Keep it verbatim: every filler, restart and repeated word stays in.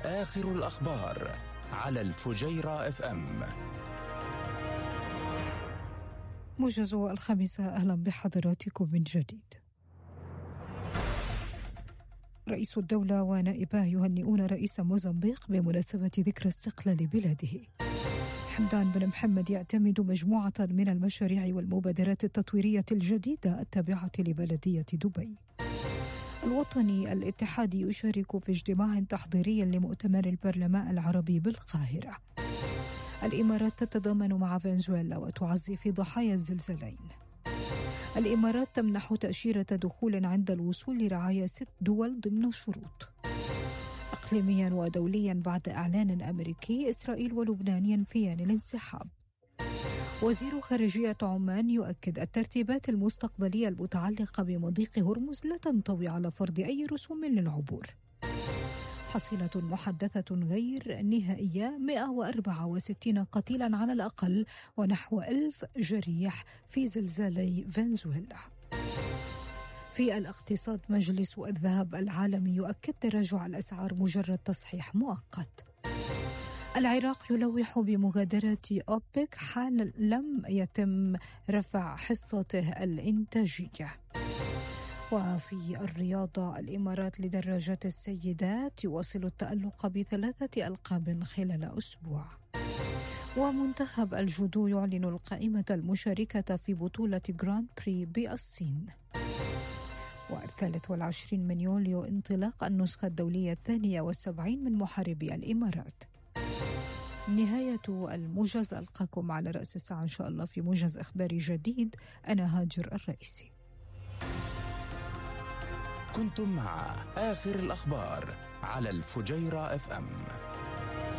آخر الأخبار على الفجيرة اف ام. موجز الخامسة، أهلا بحضراتكم من جديد. رئيس الدولة ونائباه يهنئون رئيس موزمبيق بمناسبة ذكرى استقلال بلاده. حمدان بن محمد يعتمد مجموعة من المشاريع والمبادرات التطويرية الجديدة التابعة لبلدية دبي. الوطني الاتحادي يشارك في اجتماع تحضيري لمؤتمر البرلمان العربي بالقاهرة. الإمارات تتضامن مع فنزويلا وتعزي في ضحايا الزلزالين. الإمارات تمنح تأشيرة دخول عند الوصول لرعاية ست دول ضمن شروط. إقليميا ودوليا، بعد إعلان أمريكي، إسرائيل ولبنان ينفيان الانسحاب. وزير خارجية عمان يؤكد الترتيبات المستقبلية المتعلقة بمضيق هرمز لا تنطوي على فرض أي رسوم للعبور. حصيلة محدثة غير نهائية، مئة وأربعة وستين قتيلا على الأقل ونحو ألف جريح في زلزالي فنزويلا. في الاقتصاد، مجلس الذهب العالمي يؤكد تراجع الأسعار مجرد تصحيح مؤقت. العراق يلوح بمغادرة أوبك حال لم يتم رفع حصته الإنتاجية. وفي الرياضة، الإمارات لدراجات السيدات يواصل التألق بثلاثة ألقاب خلال أسبوع. ومنتخب الجودو يعلن القائمة المشاركة في بطولة جراند بري بالصين. والثالث والعشرين من يوليو انطلاق النسخة الدولية الثانية والسبعين من محاربي الإمارات. نهاية الموجز، ألقاكم على رأس الساعة إن شاء الله في موجز إخباري جديد. أنا هاجر الرئيسي. كنتم مع آخر الأخبار على الفجيرة اف ام.